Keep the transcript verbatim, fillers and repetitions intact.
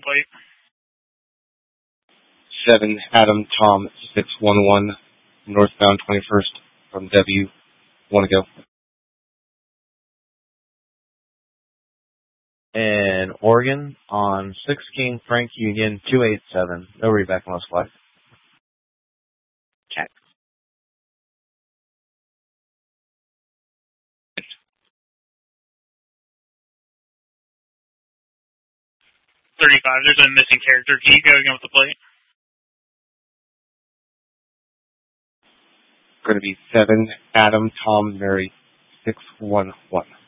plate. seven Adam Tom six one one, northbound twenty-first from W. Want to go? And Oregon on six King Frank Union two eight seven. No readback on those flights. Check. thirty-five, there's a missing character. Can you go again with the plate? Going to be seven Adam Tom Mary six one one.